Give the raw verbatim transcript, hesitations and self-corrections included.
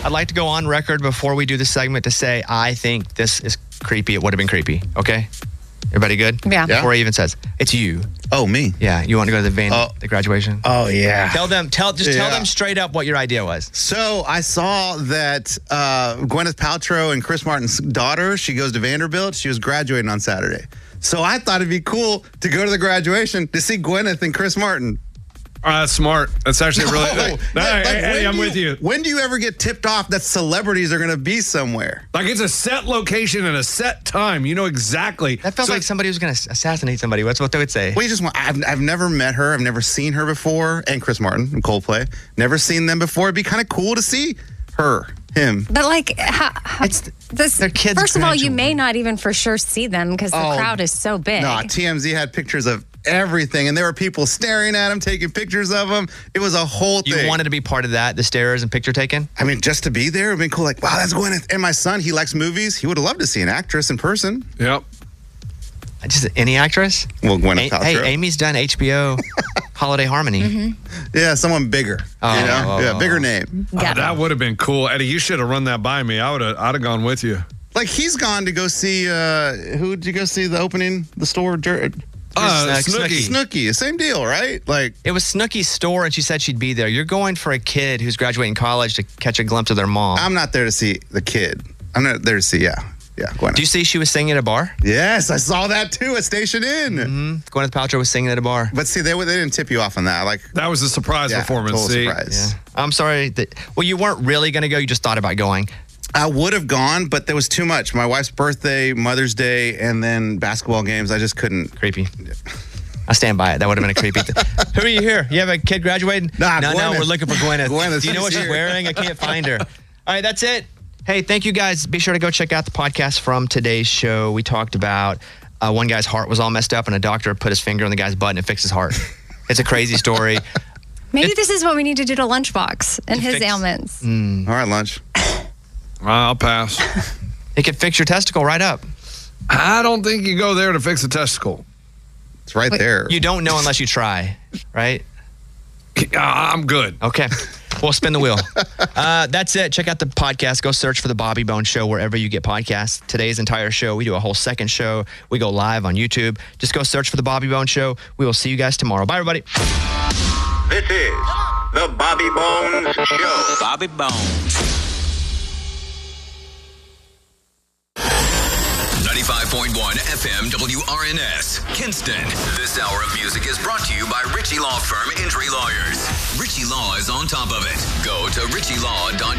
I'd like to go on record before we do the segment to say I think this is creepy. It would have been creepy. Okay? Everybody good? Yeah. Before he even says, it's you. Oh, me? Yeah. You want to go to the van, Oh. the graduation? Oh, yeah. Tell them, tell just tell Yeah. them straight up what your idea was. So I saw that uh, Gwyneth Paltrow and Chris Martin's daughter, she goes to Vanderbilt. She was graduating on Saturday. So I thought it'd be cool to go to the graduation to see Gwyneth and Chris Martin. Uh, that's smart. That's actually really. No, Hey, like- hey, like, hey, when I'm do with you. When do you ever get tipped off that celebrities are going to be somewhere? Like it's a set location and a set time. You know exactly. That felt So- like somebody was going to assassinate somebody. That's what they would say. Well, you just want, I've, I've never met her. I've never seen her before. And Chris Martin and Coldplay. Never seen them before. It'd be kind of cool to see her, him. But like, how, how, It's this, their kids' first of all, you may grandchildren. not even for sure see them because the Oh, crowd is so big. No, T M Z had pictures of everything, and there were people staring at him, taking pictures of him. It was a whole You thing. wanted to be part of that, the stairs and picture taken? I mean, just to be there would have been cool. Like, wow, that's Gwyneth. And my son, he likes movies. He would have loved to see an actress in person. Yep. Just any actress? Well, Gwyneth A- hey, Paltrow. Amy's done H B O Holiday Harmony. Mm-hmm. Yeah, someone bigger. Oh, you know? oh, yeah, oh, bigger oh. name. Oh, Yeah. that would have been cool, Eddie. You should have run that by me. I would have. I'd have gone with you. Like, he's gone to go see, uh, who did you go see the opening, the store? Jer- Uh, Snooki. Snooki. Snooki. Same deal, right? Like, It was Snooki's store, and she said she'd be there. You're going for a kid who's graduating college to catch a glimpse of their mom. I'm not there to see the kid. I'm not there to see, yeah. Yeah, Gwyneth. Do you see she was singing at a bar? Yes, I saw that too at Station Inn. Mm-hmm. Gwyneth Paltrow was singing at a bar. But see, they, they didn't tip you off on that. Like, That was a surprise yeah, performance. total See, surprise. Yeah. I'm sorry that. Well, you weren't really going to go. You just thought about going. I would have gone, but there was too much. My wife's birthday, Mother's Day, and then basketball games. I just couldn't. Creepy. I stand by it. That would have been a creepy thing. Who are you here? You have a kid graduating? Nah, no, no, Gwyneth. we're looking for Gwyneth. Gwyneth, Do you know what she's she's here. wearing? I can't find her. All right, that's it. Hey, thank you guys. Be sure to go check out the podcast from today's show. We talked about uh, one guy's heart was all messed up, and a doctor put his finger on the guy's butt and it fixed his heart. It's a crazy story. Maybe It- this is what we need to do to Lunchbox and his Fix- ailments. Mm. All right, lunch. I'll pass. It could fix your testicle right up. I don't think you go there to fix a testicle. It's right Wait, there. You don't know unless you try, right? I'm good. Okay. Well, spin the wheel. Uh, that's it. Check out the podcast. Go search for The Bobby Bone Show wherever you get podcasts. Today's entire show, we do a whole second show. We go live on YouTube. Just go search for The Bobby Bone Show. We will see you guys tomorrow. Bye, everybody. This is the Bobby Bones Show. Bobby Bones. ninety-five point one F M W R N S, Kinston. This hour of music is brought to you by Ritchie Law Firm Injury Lawyers. Ritchie Law is on top of it. Go to ritchie law dot com.